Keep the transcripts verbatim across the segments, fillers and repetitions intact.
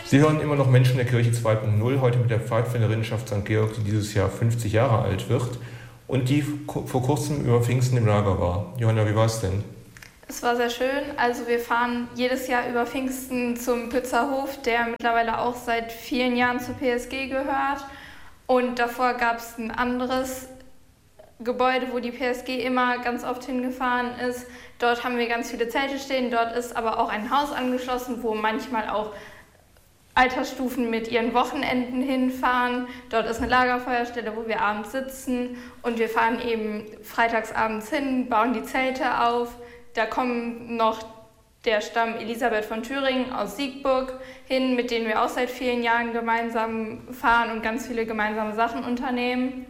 Sie hören immer noch Menschen der Kirche zwei Punkt null, heute mit der Pfadfinderinnenschaft Sankt Georg, die dieses Jahr fünfzig Jahre alt wird und die vor kurzem über Pfingsten im Lager war. Johanna, wie war es denn? Es war sehr schön. Also wir fahren jedes Jahr über Pfingsten zum Pützerhof, der mittlerweile auch seit vielen Jahren zur P S G gehört. Und davor gab es ein anderes Gebäude, wo die P S G immer ganz oft hingefahren ist. Dort haben wir ganz viele Zelte stehen. Dort ist aber auch ein Haus angeschlossen, wo manchmal auch Altersstufen mit ihren Wochenenden hinfahren. Dort ist eine Lagerfeuerstelle, wo wir abends sitzen. Und wir fahren eben freitagsabends hin, bauen die Zelte auf. Da kommen noch der Stamm Elisabeth von Thüringen aus Siegburg hin, mit denen wir auch seit vielen Jahren gemeinsam fahren und ganz viele gemeinsame Sachen unternehmen.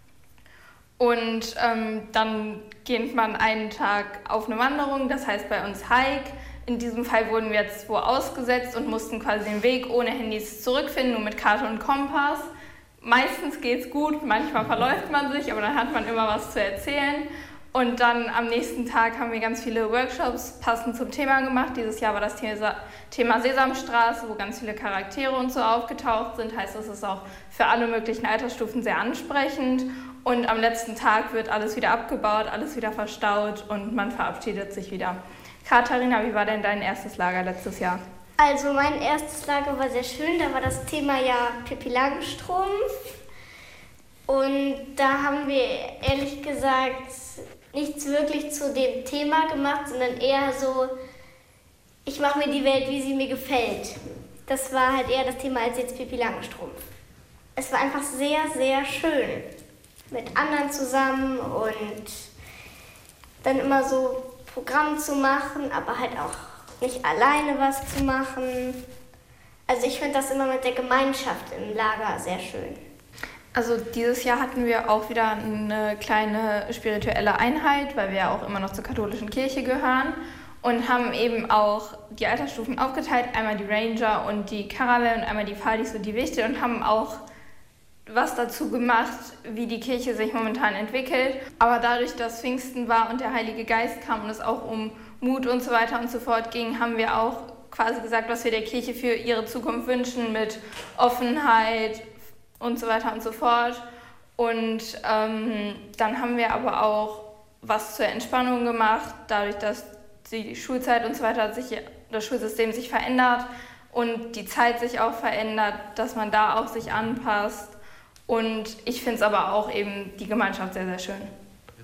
Und ähm, dann geht man einen Tag auf eine Wanderung, das heißt bei uns Hike. In diesem Fall wurden wir jetzt wo ausgesetzt und mussten quasi den Weg ohne Handys zurückfinden, nur mit Karte und Kompass. Meistens geht's gut, manchmal verläuft man sich, aber dann hat man immer was zu erzählen. Und dann am nächsten Tag haben wir ganz viele Workshops passend zum Thema gemacht. Dieses Jahr war das Thema Sesamstraße, wo ganz viele Charaktere und so aufgetaucht sind. Heißt, es ist auch für alle möglichen Altersstufen sehr ansprechend. Und am letzten Tag wird alles wieder abgebaut, alles wieder verstaut und man verabschiedet sich wieder. Katharina, wie war denn dein erstes Lager letztes Jahr? Also mein erstes Lager war sehr schön, da war das Thema ja Pippi Langstrumpf. Und da haben wir ehrlich gesagt nichts wirklich zu dem Thema gemacht, sondern eher so, ich mache mir die Welt, wie sie mir gefällt. Das war halt eher das Thema als jetzt Pippi Langstrumpf. Es war einfach sehr, sehr schön. Mit anderen zusammen und dann immer so Programm zu machen, aber halt auch nicht alleine was zu machen. Also ich finde das immer mit der Gemeinschaft im Lager sehr schön. Also dieses Jahr hatten wir auch wieder eine kleine spirituelle Einheit, weil wir ja auch immer noch zur katholischen Kirche gehören und haben eben auch die Altersstufen aufgeteilt, einmal die Ranger und die Caravel und einmal die Fadis und die Wichte und haben auch was dazu gemacht, wie die Kirche sich momentan entwickelt. Aber dadurch, dass Pfingsten war und der Heilige Geist kam und es auch um Mut und so weiter und so fort ging, haben wir auch quasi gesagt, was wir der Kirche für ihre Zukunft wünschen mit Offenheit und so weiter und so fort. Und ähm, dann haben wir aber auch was zur Entspannung gemacht, dadurch, dass die Schulzeit und so weiter sich, das Schulsystem sich verändert und die Zeit sich auch verändert, dass man da auch sich anpasst. Und ich finde es aber auch eben die Gemeinschaft sehr, sehr schön.